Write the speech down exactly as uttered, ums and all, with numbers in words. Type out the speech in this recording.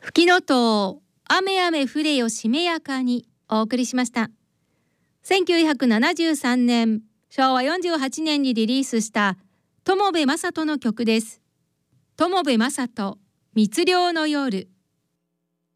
ふきのとう雨雨降れよしめやかにお送りしました。せんきゅうひゃくななじゅうさんねん、しょうわよんじゅうはちねんにリリースした友部正人の曲です。友部正人、密漁の夜。